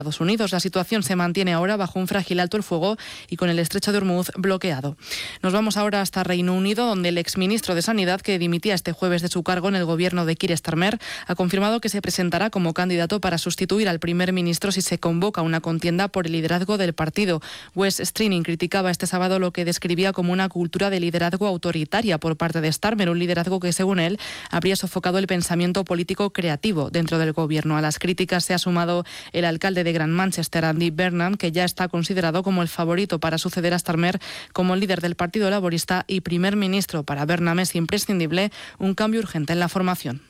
Estados Unidos. La situación se mantiene ahora bajo un frágil alto el fuego y con el estrecho de Hormuz bloqueado. Nos vamos ahora hasta Reino Unido, donde el exministro de Sanidad, que dimitía este jueves de su cargo en el gobierno de Keir Starmer, ha confirmado que se presentará como candidato para sustituir al primer ministro si se convoca una contienda por el liderazgo del partido. Wes Streeting criticaba este sábado lo que describía como una cultura de liderazgo autoritaria por parte de Starmer, un liderazgo que, según él, habría sofocado el pensamiento político creativo dentro del gobierno. A las críticas se ha sumado el alcalde de Gran Manchester, Andy Burnham, que ya está considerado como el favorito para suceder a Starmer como líder del Partido Laborista y primer ministro. Para Burnham es imprescindible un cambio urgente en la formación.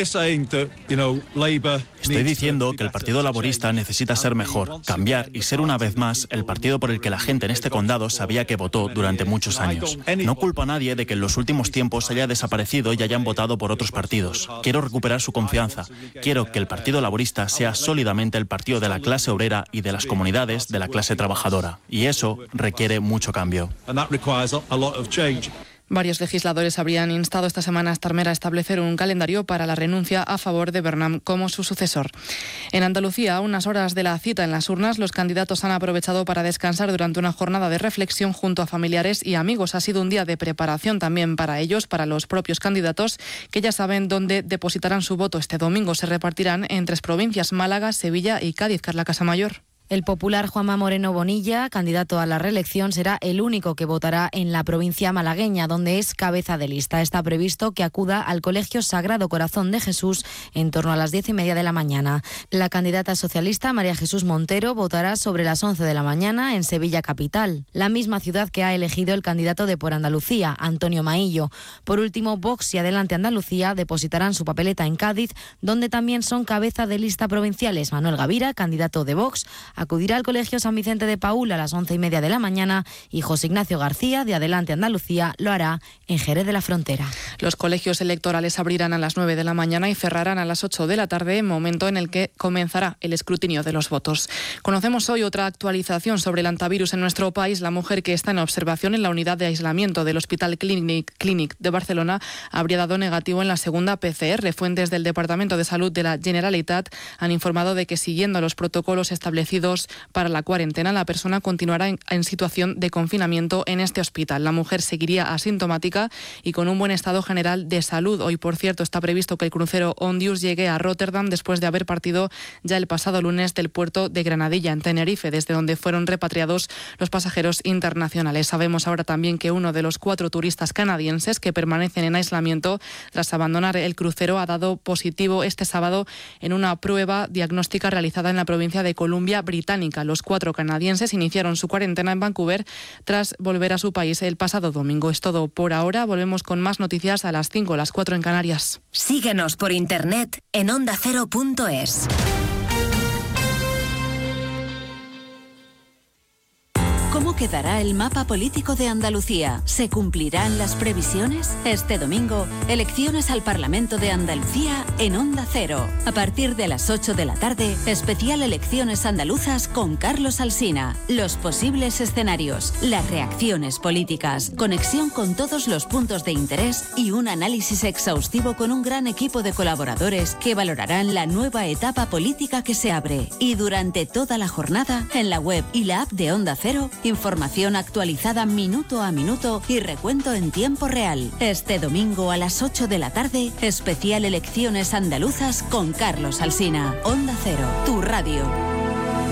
Estoy diciendo que el Partido Laborista necesita ser mejor, cambiar y ser una vez más el partido por el que la gente en este condado sabía que votó durante muchos años. No culpo a nadie de que en los últimos tiempos haya desaparecido y hayan votado por otros partidos. Quiero recuperar su confianza. Quiero que el Partido Laborista sea sólidamente el partido de la clase obrera y de las comunidades de la clase trabajadora. Y eso requiere mucho cambio. Varios legisladores habrían instado esta semana a Starmer a establecer un calendario para la renuncia a favor de Burnham como su sucesor. En Andalucía, a unas horas de la cita en las urnas, los candidatos han aprovechado para descansar durante una jornada de reflexión junto a familiares y amigos. Ha sido un día de preparación también para ellos, para los propios candidatos, que ya saben dónde depositarán su voto. Este domingo se repartirán en 3 provincias: Málaga, Sevilla y Cádiz. Carla Casamayor. El popular Juanma Moreno Bonilla, candidato a la reelección, será el único que votará en la provincia malagueña, donde es cabeza de lista. Está previsto que acuda al Colegio Sagrado Corazón de Jesús en torno a las 10:30 de la mañana. La candidata socialista María Jesús Montero votará sobre las 11 de la mañana en Sevilla capital, la misma ciudad que ha elegido el candidato de Por Andalucía, Antonio Maillo. Por último, Vox y Adelante Andalucía depositarán su papeleta en Cádiz, donde también son cabeza de lista provinciales. Manuel Gavira, candidato de Vox, acudirá al Colegio San Vicente de Paúl a las 11:30 de la mañana y José Ignacio García, de Adelante Andalucía, lo hará en Jerez de la Frontera. Los colegios electorales abrirán a las 9 de la mañana y cerrarán a las 8 de la tarde, momento en el que comenzará el escrutinio de los votos. Conocemos hoy otra actualización sobre el hantavirus en nuestro país. La mujer que está en observación en la unidad de aislamiento del Hospital Clínic de Barcelona habría dado negativo en la segunda PCR. Fuentes del Departamento de Salud de la Generalitat han informado de que, siguiendo los protocolos establecidos para la cuarentena, la persona continuará en situación de confinamiento en este hospital. La mujer seguiría asintomática y con un buen estado general de salud. Hoy, por cierto, está previsto que el crucero Ondius llegue a Rotterdam después de haber partido ya el pasado lunes del puerto de Granadilla, en Tenerife, desde donde fueron repatriados los pasajeros internacionales. Sabemos ahora también que uno de los 4 turistas canadienses que permanecen en aislamiento tras abandonar el crucero ha dado positivo este sábado en una prueba diagnóstica realizada en la provincia de Columbia Británica. Los 4 canadienses iniciaron su cuarentena en Vancouver tras volver a su país el pasado domingo. Es todo por ahora. Volvemos con más noticias a las 5, las 4 en Canarias. Síguenos por internet en ondacero.es. ¿Cómo quedará el mapa político de Andalucía? ¿Se cumplirán las previsiones? Este domingo, elecciones al Parlamento de Andalucía en Onda Cero. A partir de las 8 de la tarde, especial Elecciones Andaluzas con Carlos Alsina. Los posibles escenarios, las reacciones políticas, conexión con todos los puntos de interés y un análisis exhaustivo con un gran equipo de colaboradores que valorarán la nueva etapa política que se abre. Y durante toda la jornada, en la web y la app de Onda Cero, información actualizada minuto a minuto y recuento en tiempo real. Este domingo a las 8 de la tarde, especial Elecciones Andaluzas con Carlos Alsina. Onda Cero, tu radio.